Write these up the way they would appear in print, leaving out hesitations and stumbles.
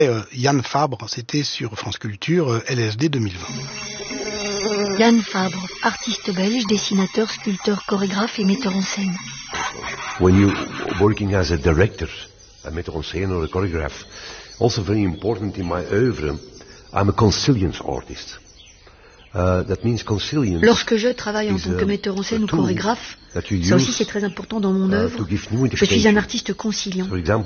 Yann Fabre, c'était sur France Culture, LSD 2020. Yann Fabre, artiste belge, dessinateur, sculpteur, chorégraphe et metteur en scène. When you're working as a director, a metteur en scène or a choreograph, also very important in my oeuvre, I'm a consilience artist. That means consilience. Lorsque je travaille en tant que metteur en scène ou chorégraphe, ça aussi c'est très important dans mon œuvre, je suis un artiste conciliant.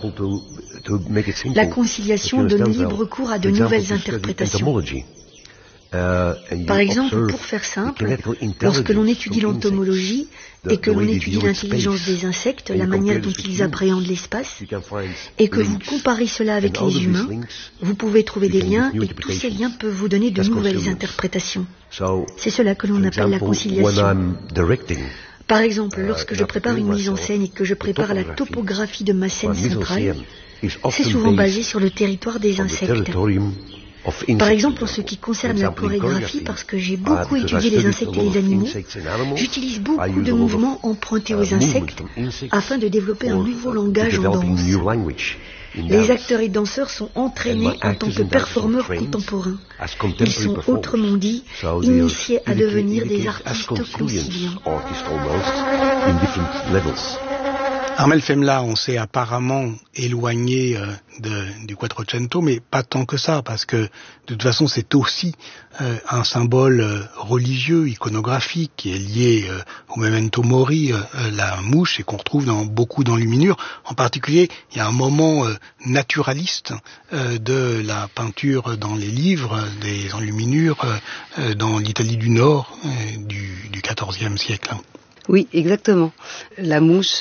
La conciliation donne libre cours à de nouvelles interprétations. Par exemple, pour faire simple, lorsque l'on étudie l'entomologie et que l'on étudie l'intelligence des insectes, la manière dont ils appréhendent l'espace, et que vous comparez cela avec les humains, vous pouvez trouver des liens et tous ces liens peuvent vous donner de nouvelles interprétations. C'est cela que l'on appelle la conciliation. Par exemple, lorsque je prépare une mise en scène et que je prépare la topographie de ma scène centrale, c'est souvent basé sur le territoire des insectes. Par exemple, en ce qui concerne la chorégraphie, parce que j'ai beaucoup étudié les insectes et les animaux, j'utilise beaucoup de mouvements empruntés aux insectes afin de développer un nouveau langage en danse. Les acteurs et danseurs sont entraînés en tant que performeurs contemporains. Ils sont, autrement dit, initiés à devenir des artistes conciliants. Armel Femla, on s'est apparemment éloigné du Quattrocento, mais pas tant que ça, parce que de toute façon c'est aussi un symbole religieux, iconographique, qui est lié au memento mori, la mouche, et qu'on retrouve beaucoup d'enluminures. En particulier, il y a un moment naturaliste de la peinture dans les livres, des enluminures dans l'Italie du Nord du XIVe siècle. Oui, exactement. La mouche,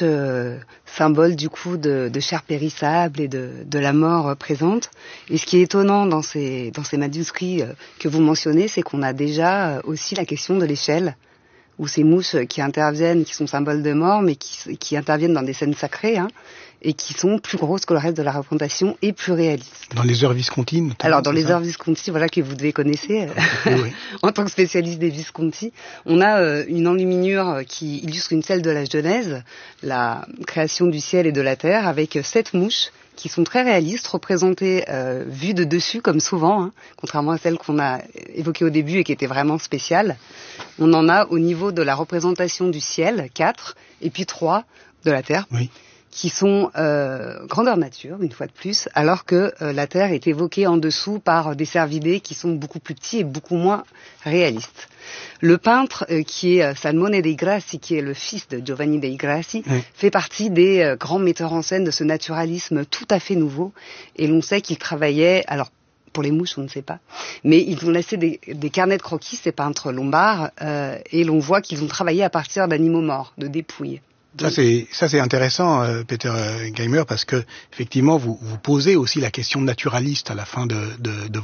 symbole du coup de chair périssable et de la mort présente. Et ce qui est étonnant dans ces manuscrits que vous mentionnez, c'est qu'on a déjà aussi la question de l'échelle, où ces mouches qui interviennent, qui sont symboles de mort, mais qui interviennent dans des scènes sacrées, et qui sont plus grosses que le reste de la représentation et plus réalistes. Dans les heures Visconti, notamment. Alors, dans les heures Visconti, voilà, que vous devez connaître, oui. En tant que spécialiste des Visconti, on a une enluminure qui illustre une scène de la Genèse, la création du ciel et de la terre, avec 7 mouches qui sont très réalistes, représentées vues de dessus, comme souvent, contrairement à celles qu'on a évoquées au début et qui étaient vraiment spéciales. On en a au niveau de la représentation du ciel, 4, et puis 3 de la terre. Oui. Qui sont grandeur nature, une fois de plus, alors que la Terre est évoquée en dessous par des cervidés qui sont beaucoup plus petits et beaucoup moins réalistes. Le peintre, qui est Salmone dei Grassi, qui est le fils de Giovanni dei Grassi, fait partie des grands metteurs en scène de ce naturalisme tout à fait nouveau. Et l'on sait qu'il travaillait... Alors, pour les mouches, on ne sait pas. Mais ils ont laissé des carnets de croquis, ces peintres lombards, et l'on voit qu'ils ont travaillé à partir d'animaux morts, de dépouilles. Ça c'est intéressant, Peter Geimer, parce que effectivement vous posez aussi la question naturaliste à la fin de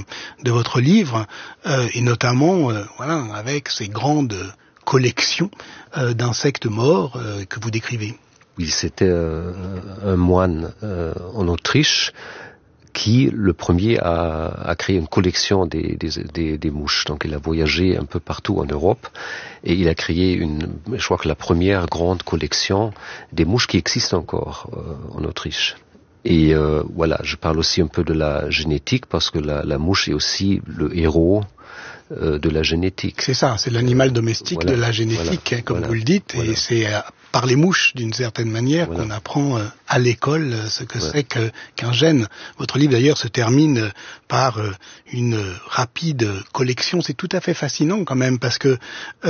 votre livre, et notamment voilà, avec ces grandes collections d'insectes morts que vous décrivez. Oui, c'était un moine en Autriche qui, le premier, a créé une collection des mouches. Donc il a voyagé un peu partout en Europe et il a créé je crois que la première grande collection des mouches qui existent encore en Autriche. Et voilà, je parle aussi un peu de la génétique parce que la mouche est aussi le héros de la génétique. C'est ça, c'est l'animal domestique de la génétique, comme vous le dites, et c'est par les mouches, d'une certaine manière, qu'on apprend à l'école ce que c'est qu'un gène. Votre livre, d'ailleurs, se termine par une rapide collection. C'est tout à fait fascinant, quand même, parce que,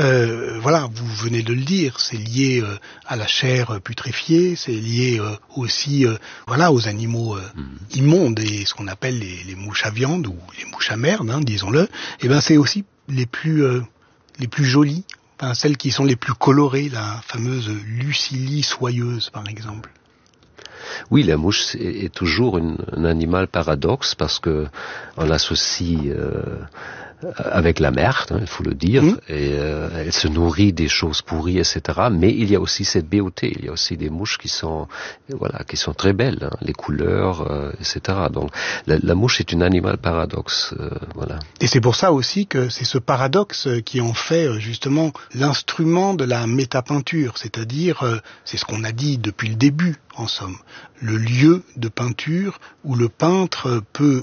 voilà, vous venez de le dire, c'est lié à la chair putréfiée, c'est lié aussi, voilà, aux animaux immondes, et ce qu'on appelle les mouches à viande, ou les mouches à merde, disons-le. Et ben, c'est aussi les plus jolies. Enfin, celles qui sont les plus colorées, la fameuse Lucilie soyeuse, par exemple. Oui, la mouche est toujours un animal paradoxe parce que on l'associe avec la mer, il faut le dire, et elle se nourrit des choses pourries, etc. Mais il y a aussi cette beauté, il y a aussi des mouches qui sont très belles, les couleurs, etc. Donc la mouche est un animal paradoxe, voilà. Et c'est pour ça aussi que c'est ce paradoxe qui en fait justement l'instrument de la métapeinture, c'est-à-dire, c'est ce qu'on a dit depuis le début, en somme, le lieu de peinture où le peintre peut